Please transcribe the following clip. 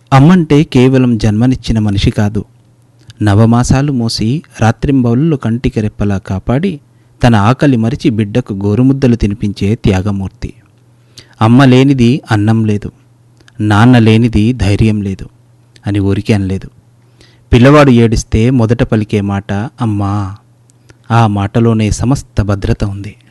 అమ్మంటే కేవలం జన్మనిచ్చిన మనిషి కాదు, నవమాసాలు మోసి రాత్రింబవళ్ళు కంటికి రెప్పలా కాపాడి తన ఆకలి మరిచి బిడ్డకు గోరుముద్దలు తినిపించే త్యాగమూర్తి. అమ్మ లేనిది అన్నం లేదు, నాన్న లేనిది ధైర్యం లేదు అని ఊరికే అనలేదు. పిల్లవాడు ఏడిస్తే మొదట పలికే మాట అమ్మా. ఆ మాటలోనే సమస్త భద్రత ఉంది.